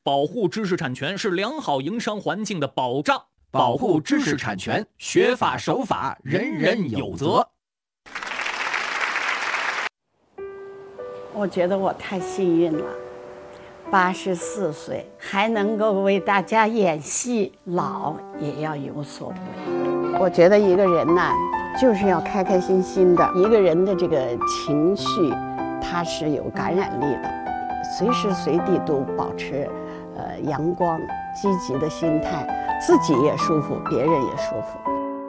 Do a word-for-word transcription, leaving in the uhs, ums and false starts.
保护知识产权是良好营商环境的保障。 保护知识产权，学法守法，人人有责。 我觉得我太幸运了，八十四岁还能够为大家演戏，老也要有所为。我觉得一个人呢，就是要开开心心的。一个人的这个情绪，它是有感染力的，随时随地都保持呃阳光、积极的心态，自己也舒服，别人也舒服。